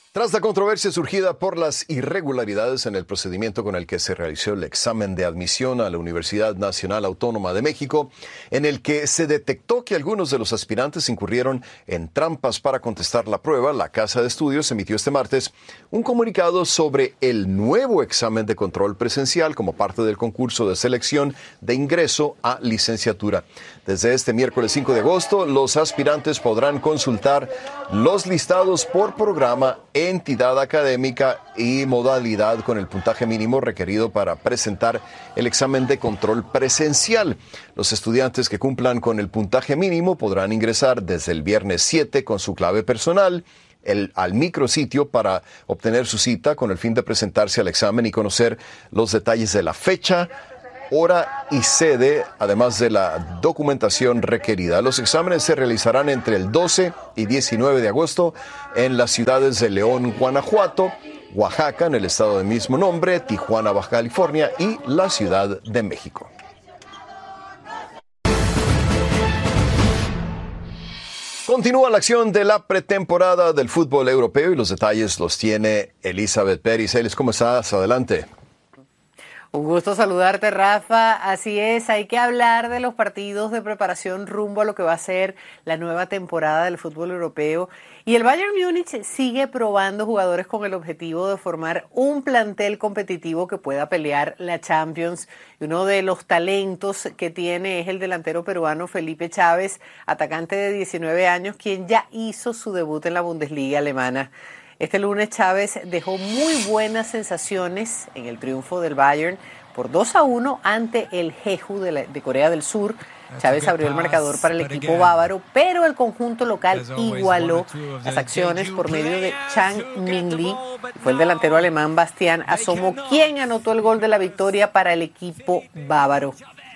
Tras la controversia surgida por las irregularidades en el procedimiento con el que se realizó el examen de admisión a la Universidad Nacional Autónoma de México, en el que se detectó que algunos de los aspirantes incurrieron en trampas para contestar la prueba, la Casa de Estudios emitió este martes un comunicado sobre el nuevo examen de control presencial como parte del concurso de selección de ingreso a licenciatura. Desde este miércoles 5 de agosto, los aspirantes podrán consultar los listados por programa, entidad académica y modalidad con el puntaje mínimo requerido para presentar el examen de control presencial. Los estudiantes que cumplan con el puntaje mínimo podrán ingresar desde el viernes 7 con su clave personal al micrositio para obtener su cita con el fin de presentarse al examen y conocer los detalles de la fecha, hora y sede, además de la documentación requerida. Los exámenes se realizarán entre el 12 y 19 de agosto en las ciudades de León, Guanajuato, Oaxaca, en el estado de mismo nombre, Tijuana, Baja California y la Ciudad de México. Continúa la acción de la pretemporada del fútbol europeo y los detalles los tiene Elizabeth Pérez. Elis, ¿cómo estás? Adelante. Un gusto saludarte, Rafa. Así es, hay que hablar de los partidos de preparación rumbo a lo que va a ser la nueva temporada del fútbol europeo. Y el Bayern Múnich sigue probando jugadores con el objetivo de formar un plantel competitivo que pueda pelear la Champions. Y uno de los talentos que tiene es el delantero peruano Felipe Chávez, atacante de 19 años, quien ya hizo su debut en la Bundesliga alemana. Este lunes Chávez dejó muy buenas sensaciones en el triunfo del Bayern por 2-1 ante el Jeju de Corea del Sur. Chávez abrió el marcador para el equipo bávaro, pero el conjunto local igualó las acciones por medio de Chang Min-lee. Fue el delantero alemán Bastián Asomo quien anotó el gol de la victoria para el equipo bávaro.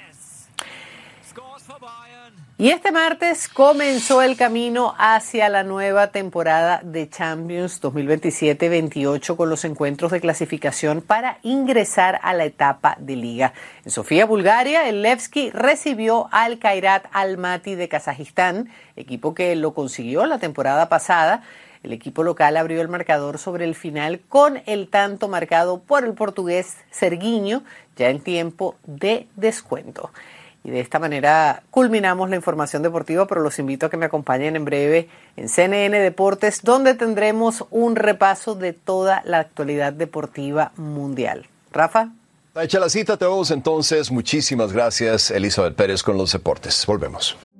Y este martes comenzó el camino hacia la nueva temporada de Champions 2027-28 con los encuentros de clasificación para ingresar a la etapa de liga. En Sofía, Bulgaria, el Levski recibió al Kairat Almaty de Kazajistán, equipo que lo consiguió la temporada pasada. El equipo local abrió el marcador sobre el final con el tanto marcado por el portugués Serguinho ya en tiempo de descuento. Y de esta manera culminamos la información deportiva, pero los invito a que me acompañen en breve en CNN Deportes, donde tendremos un repaso de toda la actualidad deportiva mundial. Rafa. Hecha la cita, te vemos entonces. Muchísimas gracias, Elizabeth Pérez, con los deportes. Volvemos.